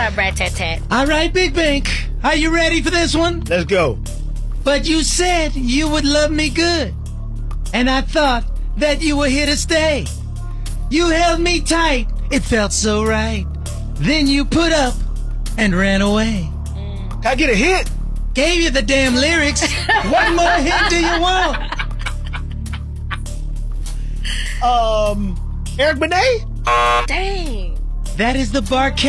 up, Rat-tat-tat. All right, Big Bank. Are you ready for this one? Let's go. But you said you would love me good. And I thought that you were here to stay. You held me tight. It felt so right. Then you put up and ran away. Can I get a hint? Gave you the damn lyrics. What more hint do you want? Eric Benet? Dang. That is the Barcade.